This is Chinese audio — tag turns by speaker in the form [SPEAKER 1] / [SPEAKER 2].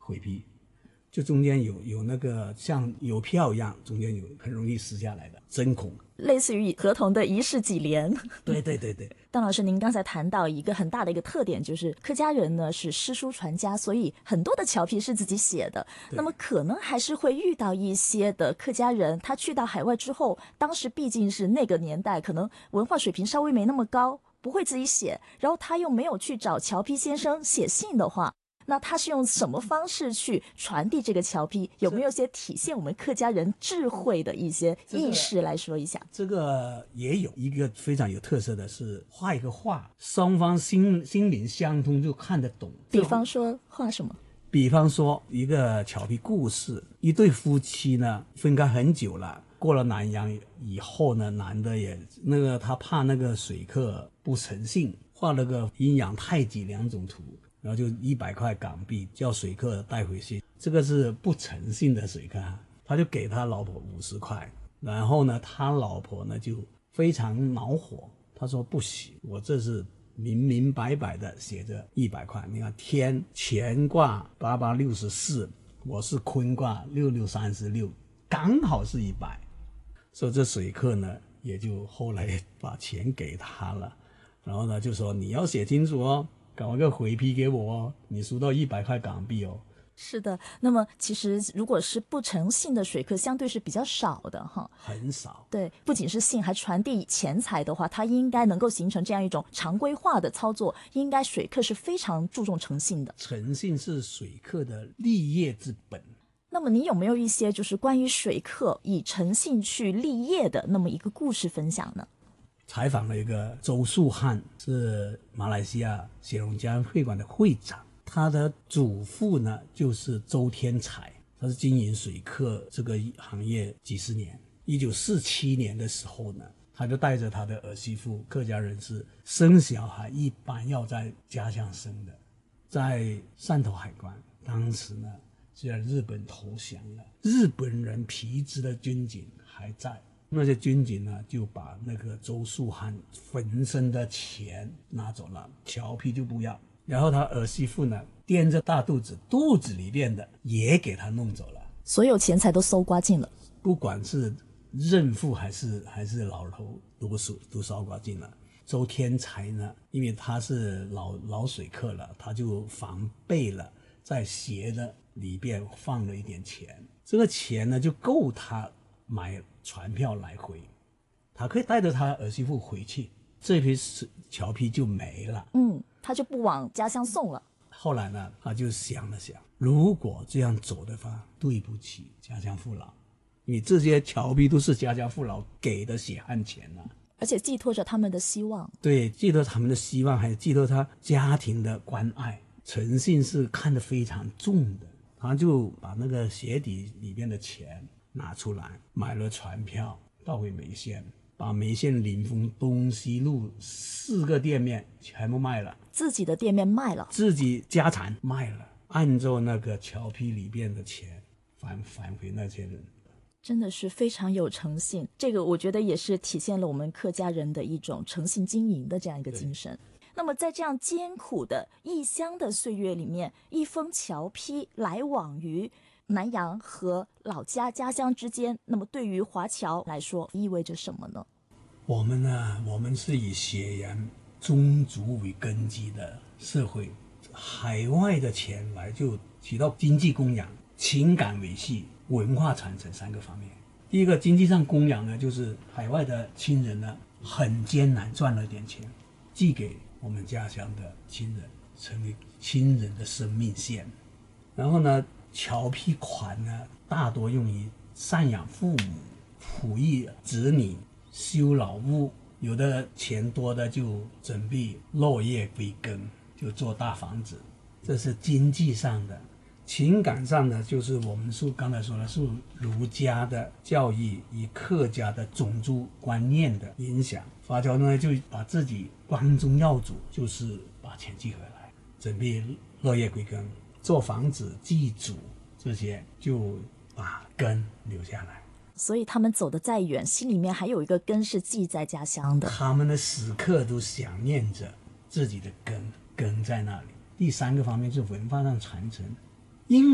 [SPEAKER 1] 回批，就中间有那个像邮票一样，中间有很容易撕下来的针孔，
[SPEAKER 2] 类似于合同的一式几联。
[SPEAKER 1] 对对对对。
[SPEAKER 2] 邓老师，您刚才谈到一个很大的一个特点，就是客家人呢是诗书传家，所以很多的侨批是自己写的。那么可能还是会遇到一些的客家人，他去到海外之后，当时毕竟是那个年代，可能文化水平稍微没那么高，不会自己写，然后他又没有去找侨批先生写信的话，那他是用什么方式去传递这个侨批？有没有些体现我们客家人智慧的一些意识来说一下？
[SPEAKER 1] 这个也有一个非常有特色的是画一个画，双方心灵相通就看得懂。
[SPEAKER 2] 比方说画什么？
[SPEAKER 1] 比方说一个侨批故事，一对夫妻呢分开很久了，过了南洋以后呢，男的也他怕那个水客不诚信，画了个阴阳太极两种图，然后就100块港币叫水客带回去，这个是不诚信的水客，他就给他老婆50块，然后呢他老婆呢就非常恼火，他说不行，我这是明明白白的写着100块，你看天乾卦8864，我是坤卦6636，刚好是100，所以这水客呢也就后来把钱给他了，然后呢就说你要写清楚哦，搞个回批给我哦，你输到100块港币哦。
[SPEAKER 2] 是的，那么其实如果是不诚信的水客，相对是比较少的哈，
[SPEAKER 1] 很少。
[SPEAKER 2] 对，不仅是信，还传递钱财的话，它应该能够形成这样一种常规化的操作，应该水客是非常注重诚信的。
[SPEAKER 1] 诚信是水客的立业之本。
[SPEAKER 2] 那么你有没有一些就是关于水客以诚信去立业的那么一个故事分享呢？
[SPEAKER 1] 采访了一个周树汉，是马来西亚雪龙江会馆的会长，他的祖父呢就是周天才，他是经营水客这个行业几十年。1947年的时候呢，他就带着他的儿媳妇，客家人是生小孩一般要在家乡生的，在汕头海关，当时呢虽然日本投降了，日本人皮质的军警还在，那些军警呢就把那个周树汉浑身的钱拿走了，侨批就不要，然后他儿媳妇呢掂着大肚子，肚子里面的也给他弄走了，
[SPEAKER 2] 所有钱财都搜刮尽了，
[SPEAKER 1] 不管是孕妇还是老头都烧刮尽了。周天才呢，因为他是老水客了，他就防备了，在鞋的里边放了一点钱，这个钱呢就够他买船票来回，他可以带着他儿媳妇回去，这批侨批就没了。
[SPEAKER 2] 他就不往家乡送了。
[SPEAKER 1] 后来呢，他就想了想，如果这样走的话，对不起家乡父老，因为这些侨批都是家乡父老给的血汗钱啊，
[SPEAKER 2] 而且寄托着他们的希望。
[SPEAKER 1] 对，寄托他们的希望，还寄托他家庭的关爱，诚信是看得非常重的。他就把那个鞋底里面的钱拿出来，买了船票到回梅县，把梅县临风东西路4个店面全部卖了，
[SPEAKER 2] 自己的店面卖了，
[SPEAKER 1] 自己家产卖了，按照那个侨批里边的钱返回那些人。
[SPEAKER 2] 真的是非常有诚信，这个我觉得也是体现了我们客家人的一种诚信经营的这样一个精神。那么在这样艰苦的异乡的岁月里面，一封侨批来往于南洋和老家乡之间，那么对于华侨来说意味着什么呢？
[SPEAKER 1] 我们是以血缘宗族为根基的社会，海外的钱来就起到经济供养、情感维系、文化传承3个方面。第一个经济上供养呢，就是海外的亲人呢很艰难赚了点钱，寄给我们家乡的亲人，成为亲人的生命线。然后呢，侨批款呢大多用于赡养父母、抚育子女、修老屋，有的钱多的就准备落叶归根，就做大房子，这是经济上的。情感上的就是我们刚才说的是儒家的教育与客家的种族观念的影响，华侨呢就把自己光宗耀祖，就是把钱寄回来，准备落叶归根，做房子祭祖，这些就把根留下来。
[SPEAKER 2] 所以他们走得再远，心里面还有一个根是记在家乡的，
[SPEAKER 1] 他们的时刻都想念着自己的根在那里。第3个方面是文化上传承，因